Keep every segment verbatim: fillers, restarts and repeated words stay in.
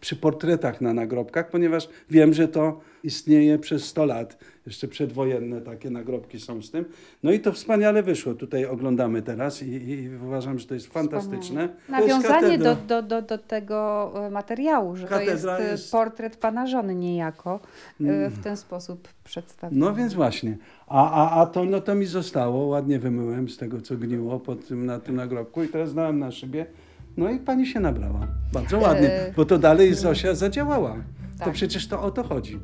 przy portretach na nagrobkach, ponieważ wiem, że to istnieje przez sto lat. Jeszcze przedwojenne takie nagrobki są z tym. No i to wspaniale wyszło. Tutaj oglądamy teraz i, i uważam, że to jest fantastyczne. Nawiązanie do, do, do, do tego materiału, że Katedra to jest, jest portret pana żony niejako w ten sposób przedstawiony. No więc właśnie. A, a, a to, no to mi zostało. Ładnie wymyłem z tego, co gniło pod tym, na tym nagrobku i teraz dałem na szybie. No i pani się nabrała. Bardzo ładnie, E... bo to dalej Zosia zadziałała. Tak. To przecież to o to chodzi.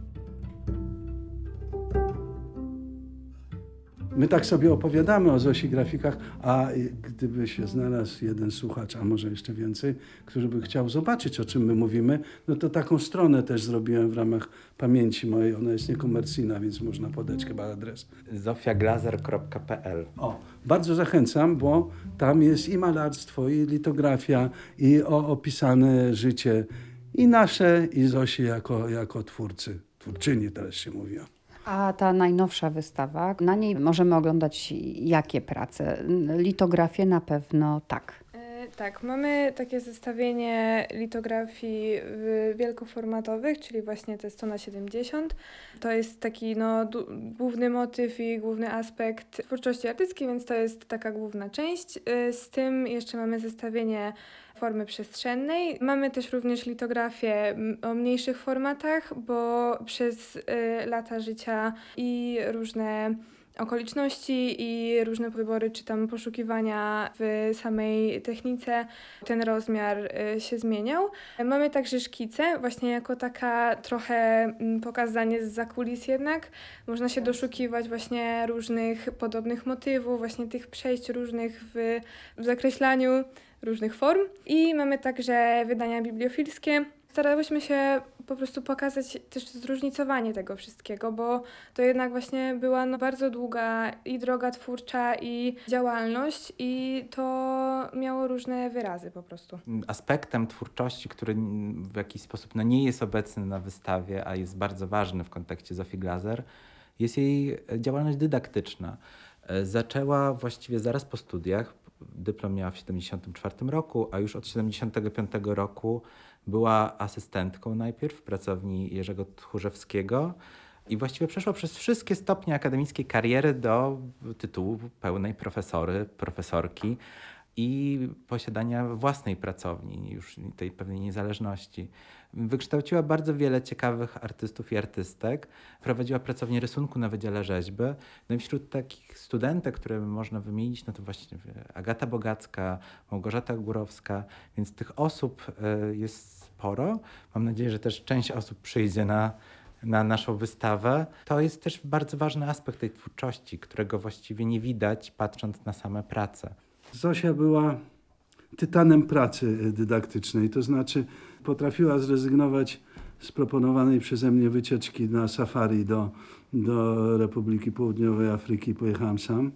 My tak sobie opowiadamy o Zosi grafikach, a gdyby się znalazł jeden słuchacz, a może jeszcze więcej, który by chciał zobaczyć, o czym my mówimy, no to taką stronę też zrobiłem w ramach pamięci mojej. Ona jest niekomercyjna, więc można podać chyba adres. zofia glaser kropka p l. O, bardzo zachęcam, bo tam jest i malarstwo, i litografia, i o, opisane życie i nasze, i Zosi jako, jako twórcy. Twórczyni teraz się mówi. A ta najnowsza wystawa, na niej możemy oglądać jakie prace? Litografię na pewno tak. E, tak, mamy takie zestawienie litografii wielkoformatowych, czyli właśnie te sto na siedemdziesiąt. To jest taki no, du- główny motyw i główny aspekt twórczości artystki, więc to jest taka główna część. E, z tym jeszcze mamy zestawienie formy przestrzennej. Mamy też również litografię o mniejszych formatach, bo przez y, lata życia i różne okoliczności i różne wybory czy tam poszukiwania w samej technice ten rozmiar y, się zmieniał. Mamy także szkice, właśnie jako taka trochę y, pokazanie zza kulis jednak. Można się doszukiwać właśnie różnych podobnych motywów, właśnie tych przejść różnych w, w zakreślaniu różnych form. I mamy także wydania bibliofilskie. Starałyśmy się po prostu pokazać też zróżnicowanie tego wszystkiego, bo to jednak właśnie była no, bardzo długa i droga twórcza i działalność i to miało różne wyrazy po prostu. Aspektem twórczości, który w jakiś sposób no, nie jest obecny na wystawie, a jest bardzo ważny w kontekście Zofii Glaser, jest jej działalność dydaktyczna. Zaczęła właściwie zaraz po studiach. Dyplom miała w siedemdziesiątym czwartym roku, a już od siedemdziesiątego piątego roku była asystentką najpierw w pracowni Jerzego Tchórzewskiego i właściwie przeszła przez wszystkie stopnie akademickiej kariery do tytułu pełnej profesory, profesorki i posiadania własnej pracowni, już tej pewnej niezależności. Wykształciła bardzo wiele ciekawych artystów i artystek. Prowadziła pracownię rysunku na Wydziale Rzeźby. No i wśród takich studentek, które można wymienić, no to właśnie Agata Bogacka, Małgorzata Górowska, więc tych osób jest sporo. Mam nadzieję, że też część osób przyjdzie na, na naszą wystawę. To jest też bardzo ważny aspekt tej twórczości, którego właściwie nie widać, patrząc na same prace. Zosia była tytanem pracy dydaktycznej, to znaczy potrafiła zrezygnować z proponowanej przeze mnie wycieczki na safari do, do Republiki Południowej Afryki. Pojechałem sam,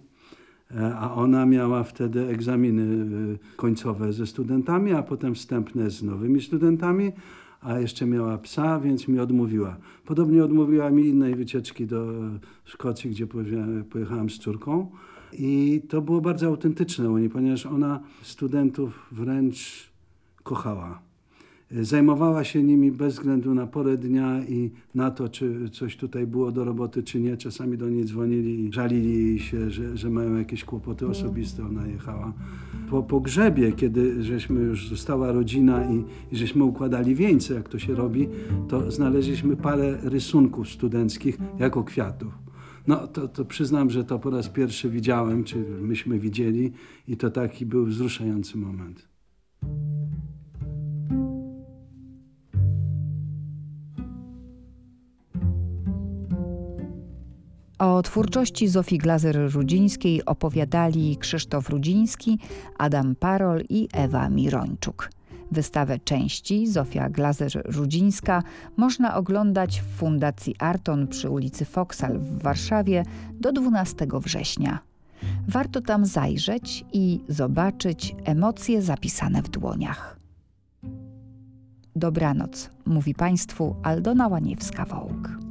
a ona miała wtedy egzaminy końcowe ze studentami, a potem wstępne z nowymi studentami, a jeszcze miała psa, więc mi odmówiła. Podobnie odmówiła mi innej wycieczki do Szkocji, gdzie pojechałem z córką. I to było bardzo autentyczne u niej, ponieważ ona studentów wręcz kochała. Zajmowała się nimi bez względu na porę dnia i na to, czy coś tutaj było do roboty, czy nie. Czasami do niej dzwonili i żalili się, że, że mają jakieś kłopoty osobiste. Ona jechała. Po pogrzebie, kiedy żeśmy już została rodzina i, i żeśmy układali wieńce, jak to się robi, to znaleźliśmy parę rysunków studenckich jako kwiatów. No to, to przyznam, że to po raz pierwszy widziałem, czy myśmy widzieli i to taki był wzruszający moment. O twórczości Zofii Glaser-Rudzińskiej opowiadali Krzysztof Rudziński, Adam Parol i Ewa Mirończuk. Wystawę części Zofia Glaser-Rudzińska można oglądać w Fundacji Arton przy ulicy Foksal w Warszawie do dwunastego września. Warto tam zajrzeć i zobaczyć emocje zapisane w dłoniach. Dobranoc, mówi Państwu Aldona Łaniewska-Wołk.